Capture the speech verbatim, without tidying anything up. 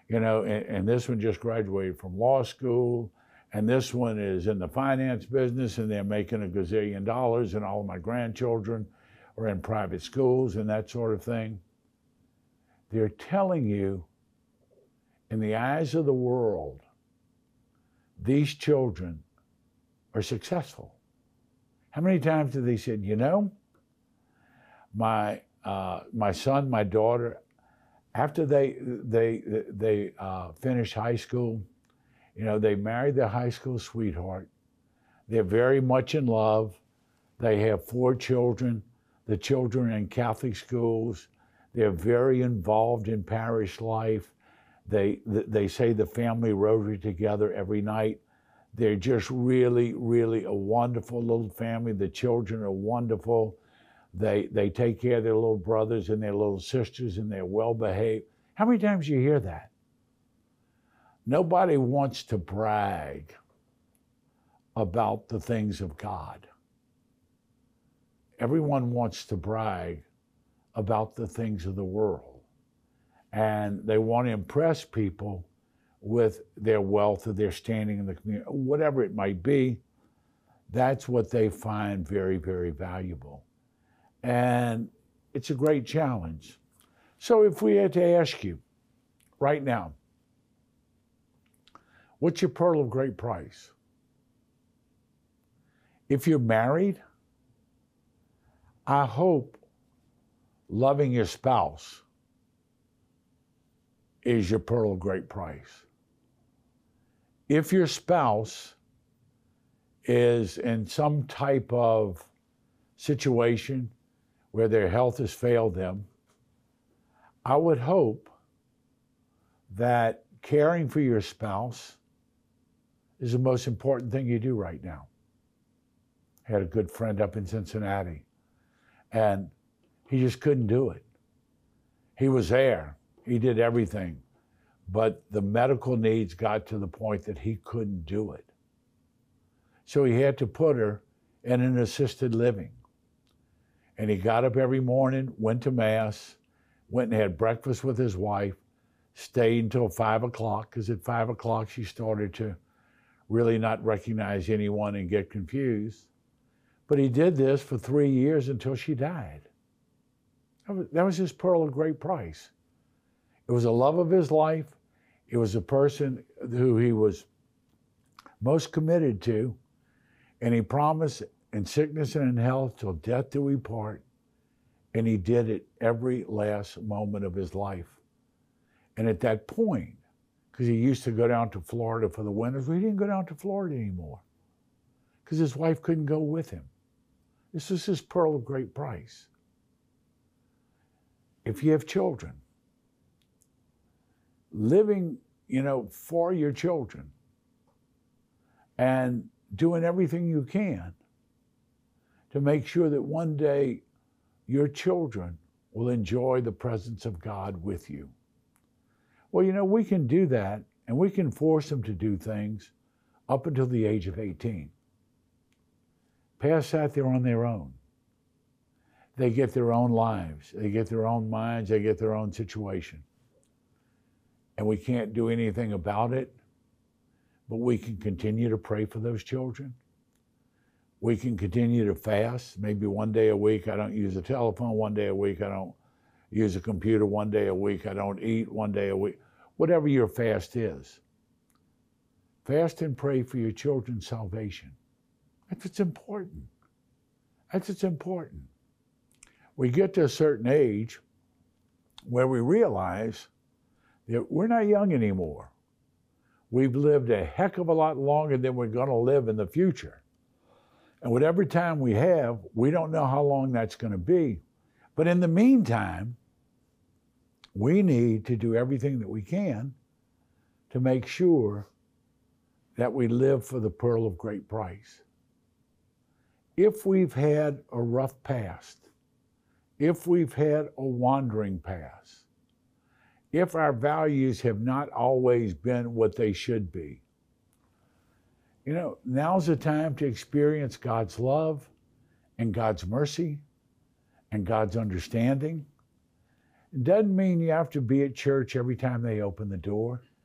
you know, and, and this one just graduated from law school, and this one is in the finance business, and they're making a gazillion dollars, and all of my grandchildren are in private schools and that sort of thing. They're telling you, in the eyes of the world, these children are successful. How many times have they said, you know, my uh, my son, my daughter, after they they they uh, finish high school, you know, they married their high school sweetheart. They're very much in love. They have four children. The children are in Catholic schools. They're very involved in parish life. They they say the family rotary together every night. They're just really, really a wonderful little family. The children are wonderful. They they take care of their little brothers and their little sisters, and they're well behaved. How many times do you hear that? Nobody wants to brag about the things of God. Everyone wants to brag about the things of the world. And they want to impress people with their wealth or their standing in the community, whatever it might be. That's what they find very, very valuable. And it's a great challenge. So if we had to ask you right now, what's your pearl of great price? If you're married, I hope loving your spouse is your pearl of great price. If your spouse is in some type of situation where their health has failed them, I would hope that caring for your spouse is the most important thing you do right now. I had a good friend up in Cincinnati, and he just couldn't do it. He was there. He did everything. But the medical needs got to the point that he couldn't do it. So he had to put her in an assisted living. And he got up every morning, went to Mass, went and had breakfast with his wife, stayed until five o'clock, because at five o'clock she started to really not recognize anyone and get confused. But he did this for three years until she died. That was, that was his pearl of great price. It was the love of his life. It was a person who he was most committed to, and he promised in sickness and in health till death do we part, and he did it every last moment of his life. And at that point, because he used to go down to Florida for the winters, well, he didn't go down to Florida anymore because his wife couldn't go with him. This is his pearl of great price. If you have children, living, you know, for your children and doing everything you can to make sure that one day your children will enjoy the presence of God with you. Well, you know, we can do that, and we can force them to do things up until the age of eighteen. Past that, they're on their own. They get their own lives. They get their own minds. They get their own situation. And we can't do anything about it, but we can continue to pray for those children. We can continue to fast. Maybe one day a week I don't use a telephone. One day a week I don't use a computer. One day a week I don't eat. One day a week. Whatever your fast is. Fast and pray for your children's salvation. That's what's important. That's what's important. We get to a certain age where we realize that we're not young anymore. We've lived a heck of a lot longer than we're going to live in the future. And whatever time we have, we don't know how long that's going to be. But in the meantime, we need to do everything that we can to make sure that we live for the pearl of great price. If we've had a rough past, if we've had a wandering past, if our values have not always been what they should be, you know, now's the time to experience God's love and God's mercy and God's understanding. It doesn't mean you have to be at church every time they open the door.